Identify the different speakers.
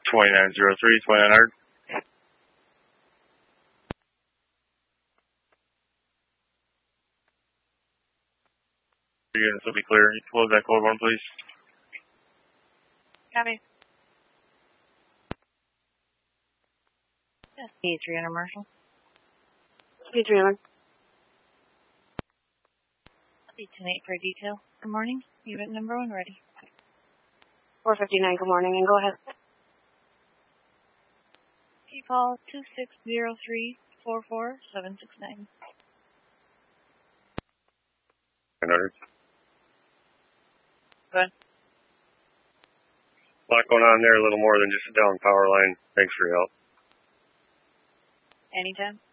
Speaker 1: 2903, 2900. Units will be clear. Close that code 1, please.
Speaker 2: Copy. Yes, P300 Marshall.
Speaker 3: P300.
Speaker 2: P108 for detail. Good morning. Unit number 1 ready.
Speaker 3: 459, good morning, and go ahead.
Speaker 2: P-Paul 2603-44769.
Speaker 1: 900.
Speaker 2: Good.
Speaker 1: A lot going on there, a little more than just a down power line. Thanks for your help.
Speaker 2: Anytime.